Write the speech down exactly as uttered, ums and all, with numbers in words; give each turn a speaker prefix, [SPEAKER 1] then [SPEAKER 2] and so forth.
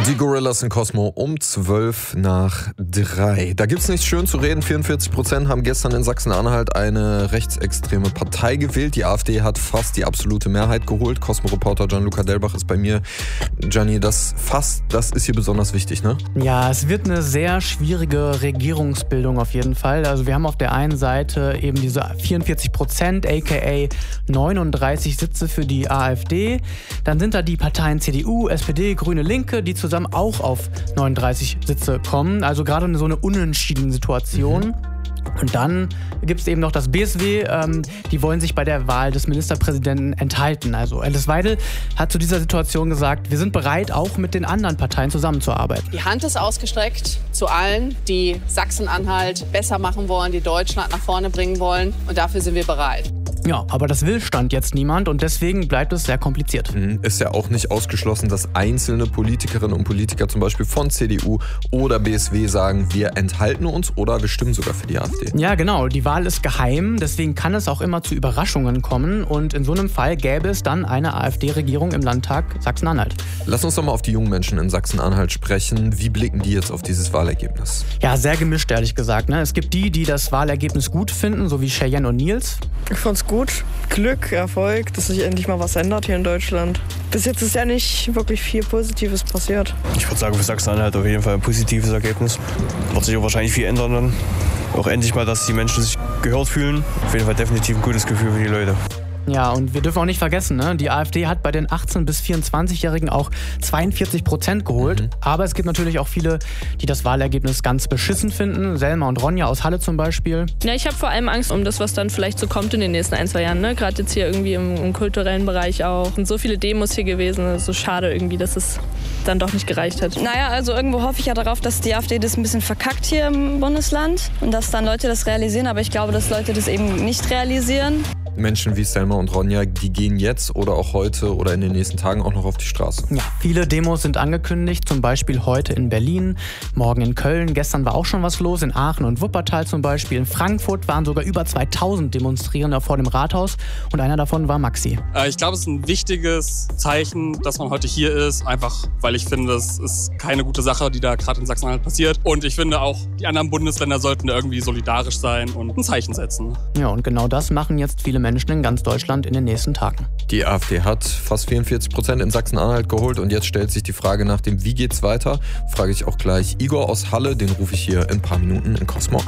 [SPEAKER 1] Die Gorillas in Cosmo um zwölf nach drei. Da gibt's nichts schön zu reden. vierundvierzig Prozent haben gestern in Sachsen-Anhalt eine rechtsextreme Partei gewählt. Die AfD hat fast die absolute Mehrheit geholt. Cosmo-Reporter Gianluca Delbach ist bei mir. Gianni, das fast, das ist hier besonders wichtig, ne?
[SPEAKER 2] Ja, es wird eine sehr schwierige Regierungsbildung auf jeden Fall. Also wir haben auf der einen Seite eben diese vierundvierzig Prozent, aka neununddreißig Sitze für die AfD. Dann sind da die Parteien C D U, S P D, Grüne, Linke, die zusammen auch auf neununddreißig Sitze kommen. Also gerade so eine unentschiedene Situation. Mhm. Und dann gibt es eben noch das B S W, ähm, die wollen sich bei der Wahl des Ministerpräsidenten enthalten. Also Alice Weidel hat zu dieser Situation gesagt, wir sind bereit, auch mit den anderen Parteien zusammenzuarbeiten.
[SPEAKER 3] Die Hand ist ausgestreckt zu allen, die Sachsen-Anhalt besser machen wollen, die Deutschland nach vorne bringen wollen. Und dafür sind wir bereit.
[SPEAKER 2] Ja, aber das will Stand jetzt niemand und deswegen bleibt es sehr kompliziert.
[SPEAKER 1] Ist ja auch nicht ausgeschlossen, dass einzelne Politikerinnen und Politiker zum Beispiel von C D U oder B S W sagen, wir enthalten uns oder wir stimmen sogar für die AfD.
[SPEAKER 2] Ja, genau. Die Wahl ist geheim, deswegen kann es auch immer zu Überraschungen kommen und in so einem Fall gäbe es dann eine AfD-Regierung im Landtag Sachsen-Anhalt.
[SPEAKER 1] Lass uns doch mal auf die jungen Menschen in Sachsen-Anhalt sprechen. Wie blicken die jetzt auf dieses Wahlergebnis?
[SPEAKER 2] Ja, sehr gemischt, ehrlich gesagt. Ne? Es gibt die, die das Wahlergebnis gut finden, so wie Cheyenne und Nils.
[SPEAKER 4] Ich fand's gut. Glück, Erfolg, dass sich endlich mal was ändert hier in Deutschland. Bis jetzt ist ja nicht wirklich viel Positives passiert.
[SPEAKER 5] Ich würde sagen, für Sachsen-Anhalt auf jeden Fall ein positives Ergebnis. Wird sich auch wahrscheinlich viel ändern dann. Auch endlich mal, dass die Menschen sich gehört fühlen. Auf jeden Fall definitiv ein gutes Gefühl für die Leute.
[SPEAKER 2] Ja, und wir dürfen auch nicht vergessen, ne? Die AfD hat bei den achtzehn- bis vierundzwanzigjährigen auch zweiundvierzig Prozent geholt. Mhm. Aber es gibt natürlich auch viele, die das Wahlergebnis ganz beschissen finden. Selma und Ronja aus Halle zum Beispiel.
[SPEAKER 6] Ja, ich habe vor allem Angst um das, was dann vielleicht so kommt in den nächsten ein, zwei Jahren. Ne? Gerade jetzt hier irgendwie im, im kulturellen Bereich auch. Und so viele Demos hier gewesen. Es ist so schade irgendwie, dass es dann doch nicht gereicht hat.
[SPEAKER 7] Naja, also irgendwo hoffe ich ja darauf, dass die AfD das ein bisschen verkackt hier im Bundesland. Und dass dann Leute das realisieren. Aber ich glaube, dass Leute das eben nicht realisieren.
[SPEAKER 1] Menschen wie Selma und Ronja, die gehen jetzt oder auch heute oder in den nächsten Tagen auch noch auf die Straße.
[SPEAKER 2] Ja, viele Demos sind angekündigt, zum Beispiel heute in Berlin, morgen in Köln. Gestern war auch schon was los, in Aachen und Wuppertal zum Beispiel. In Frankfurt waren sogar über zweitausend Demonstrierende vor dem Rathaus und einer davon war Maxi.
[SPEAKER 8] Ich glaube, es ist ein wichtiges Zeichen, dass man heute hier ist, einfach weil ich finde, es ist keine gute Sache, die da gerade in Sachsen-Anhalt passiert. Und ich finde auch, die anderen Bundesländer sollten da irgendwie solidarisch sein und ein Zeichen setzen.
[SPEAKER 2] Ja, und genau das machen jetzt viele Menschen in ganz Deutschland in den nächsten Tagen.
[SPEAKER 1] Die AfD hat fast vierundvierzig Prozent in Sachsen-Anhalt geholt und jetzt stellt sich die Frage nach dem Wie geht's weiter, frage ich auch gleich Igor aus Halle, den rufe ich hier in ein paar Minuten in Cosmo an.